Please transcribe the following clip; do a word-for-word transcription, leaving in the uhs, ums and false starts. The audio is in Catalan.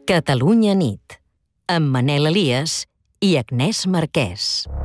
Catalunya nit, amb Manel Elias i Agnès Marquès.